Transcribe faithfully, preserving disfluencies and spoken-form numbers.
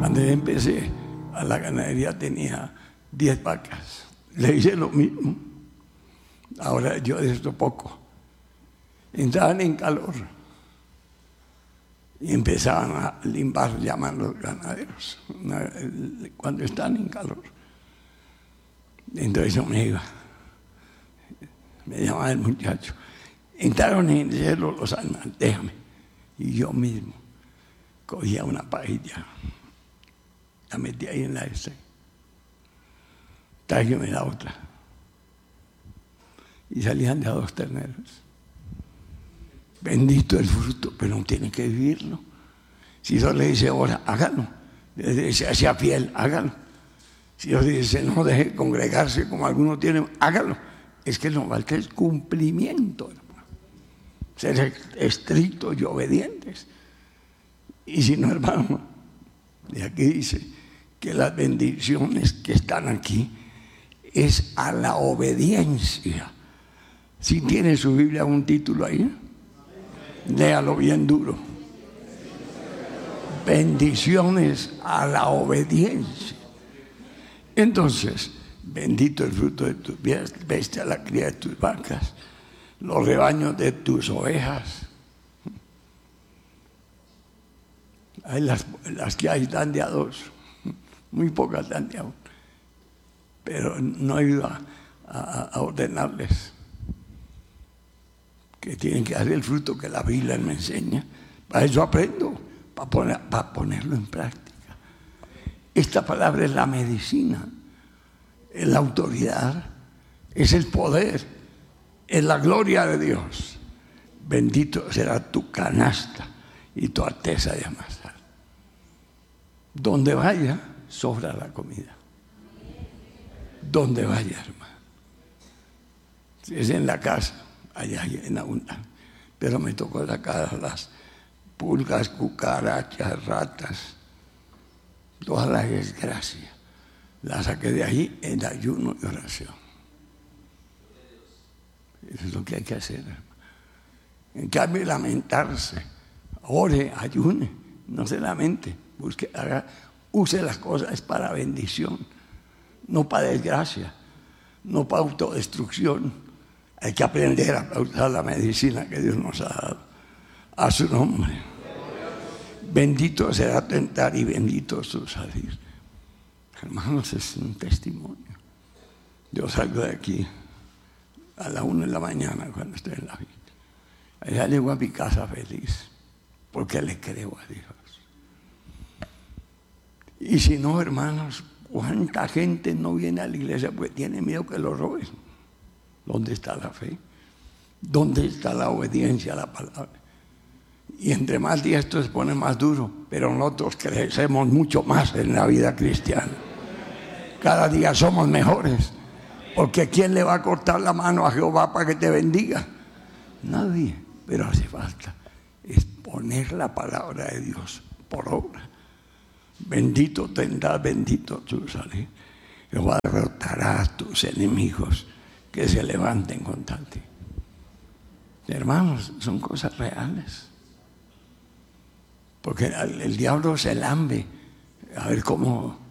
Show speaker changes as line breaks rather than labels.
Cuando yo empecé a la ganadería tenía diez vacas. Le hice lo mismo. Ahora yo de esto poco. Entraban en calor y empezaban a limbar, llaman los ganaderos, cuando están en calor. Entonces yo me iba, me llamaba el muchacho. Entraron en el cielo los animales, déjame. Y yo mismo cogía una pajilla, la metí ahí en la este. Tráigame la otra. Y salían de a dos terneros. Bendito el fruto, pero no tiene que vivirlo. Si Dios le dice ahora, hágalo. Le dice hacia fiel, hágalo. Si Dios dice no deje congregarse como algunos tienen, hágalo. Es que nos falta el cumplimiento, hermano. Ser estrictos y obedientes. Y si no, hermano, de aquí dice que las bendiciones que están aquí es a la obediencia. Si tiene su Biblia un título ahí, léalo bien duro. Bendiciones a la obediencia. Entonces, bendito el fruto de tus bestias, la cría de tus vacas, los rebaños de tus ovejas. Hay las, las que hay dan de a dos, muy pocas dan de a uno, pero no ayuda a, a ordenarles que tienen que dar el fruto que la Biblia me enseña. Para eso aprendo, para, poner, para ponerlo en práctica. Esta palabra es la medicina, es la autoridad, es el poder, es la gloria de Dios. Bendito será tu canasta y tu arteza de amasar. Donde vaya, sobra la comida. Donde vaya, hermano. Si es en la casa, allá hay en abundancia. Pero me tocó sacar las pulgas, cucarachas, ratas, toda la desgracia. La saqué de ahí en ayuno y oración. Eso es lo que hay que hacer, hermano. En cambio, lamentarse, ore, ayune, no se lamente, busque, haga, use las cosas para bendición, no para desgracia, no para autodestrucción. Hay que aprender a usar la medicina que Dios nos ha dado. A su nombre. Bendito será tu entrar y bendito su salir. Hermanos, es un testimonio. Yo salgo de aquí a la una de la mañana cuando estoy en la vida. Allá llego a mi casa feliz, porque le creo a Dios. Y si no, hermanos, ¿cuánta gente no viene a la iglesia porque tiene miedo que lo roben? ¿Dónde está la fe? ¿Dónde está la obediencia a la palabra? Y entre más días esto se pone más duro, pero nosotros crecemos mucho más en la vida cristiana. Cada día somos mejores, porque ¿quién le va a cortar la mano a Jehová para que te bendiga? Nadie. Pero hace falta es poner la palabra de Dios por obra. Bendito tendrás, bendito tu salir. Jehová derrotará a tus enemigos que se levanten contra ti. Hermanos, son cosas reales. Porque el, el diablo se lambe a ver cómo